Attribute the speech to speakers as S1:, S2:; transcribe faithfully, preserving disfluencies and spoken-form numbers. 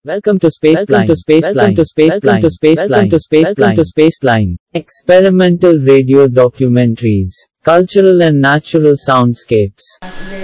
S1: Welcome to Spaceline. Welcome to Spaceline. To Spaceline. To Spaceline. To Spaceline. To Spaceline. Experimental radio documentaries, cultural and natural soundscapes.